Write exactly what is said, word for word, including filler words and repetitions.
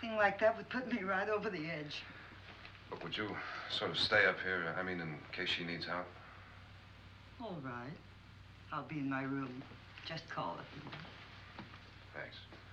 Anything like that would put me right over the edge. But would you sort of stay up here, I mean, in case she needs help? All right. I'll be in my room. Just call if you want. Thanks.